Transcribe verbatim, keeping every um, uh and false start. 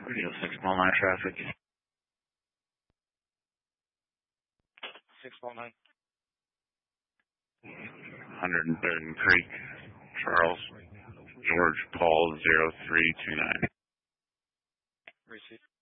Radio six mile nine traffic. six one nine. one hundred third and Creek, Charles, George Paul zero three two nine. Receive.